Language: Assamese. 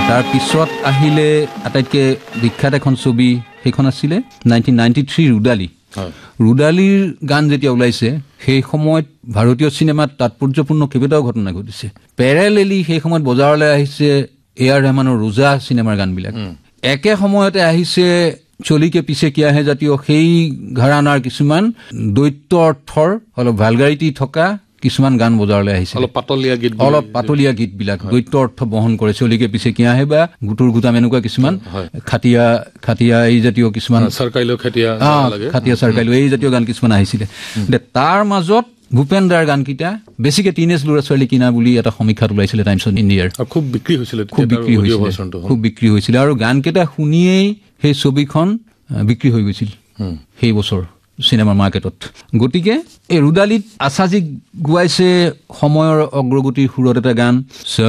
তাৰ পিছত আহিলে আটাইতকৈ বিখ্যাত এখন ছবি সেইখন আছিলে 1993 ৰুদালি ৰুদালিৰ গান যেতিয়া ওলাইছে সেই সময়ত ভাৰতীয় চিনেমাত তাৎপৰ্যপূৰ্ণ কেইবাটাও ঘটনা ঘটিছে পেৰেলেলি সেই সময়ত বজাৰলৈ আহিছে এআৰ ৰহমানৰ ৰোজা চিনেমাৰ গানবিলাক একে সময়তে আহিছে চলিকে পিছে কিয়া হে জাতীয় সেই ঘৰানাৰ কিছুমান দৈত্য অৰ্থৰ অলপ ভালগাৰিটি থকা কিছুমান গান বজাৰলৈ আহিছে অলপ পাতলীয়া গীতবিলাক দৈত্য অৰ্থ বহন কৰে চলিকে পিছে কিয়া হে বা গুটুৰ গুটাম এনেকুৱা কিছুমান খাটিয়া এই জাতীয় কিছুমান খাটিয়া চাৰকাইলো এই জাতীয় গান কিছুমান আহিছিলে তাৰ মাজত ভূপেন দাৰ গানকেইটা বেছিকে টিনেজ ল'ৰা ছোৱালী কিনা বুলি এটা সমীক্ষাত ওলাইছিলে টাইমছ অফ ইণ্ডিয়াৰ খুব বিক্ৰী হৈছিলে আৰু গানকেইটা শুনিয়েই সেই ছবিখন বিক্ৰী হৈ গৈছিল সেই বছৰ চিনেমাৰ মাৰ্কেটত গতিকে এই ৰুদালিত আছাজীক গোৱাইছে সময়ৰ অগ্ৰগতিৰ সুৰত এটা গান